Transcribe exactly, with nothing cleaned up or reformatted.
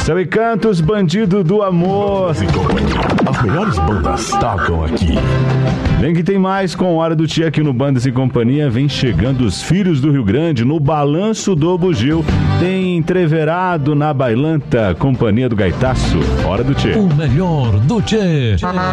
Céu e Cantos, Bandido do Amor. As melhores bandas tocam aqui. Vem que tem mais com Hora do Tia aqui no Bandas e Companhia. Vem chegando os Filhos do Rio Grande no Balanço do Bugio. Tem Entreverado na Bailanta, Companhia do Gaitaço. Hora do Tia. O melhor do Tchê.